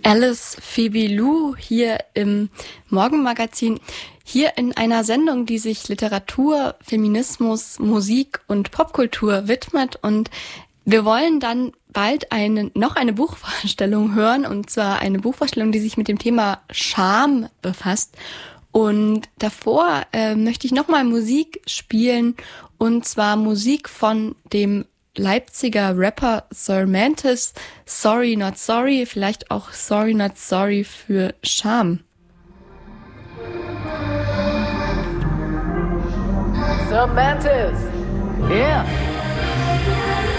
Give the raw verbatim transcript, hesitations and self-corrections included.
Alice Phoebe Lou hier im Morgenmagazin. Hier in einer Sendung, die sich Literatur, Feminismus, Musik und Popkultur widmet. Und wir wollen dann bald eine, noch eine Buchvorstellung hören. Und zwar eine Buchvorstellung, die sich mit dem Thema Scham befasst. Und davor äh, möchte ich nochmal Musik spielen. Und zwar Musik von dem Leipziger Rapper Sir Mantis, Sorry Not Sorry, vielleicht auch Sorry Not Sorry für Scham. Sir Mantis, yeah.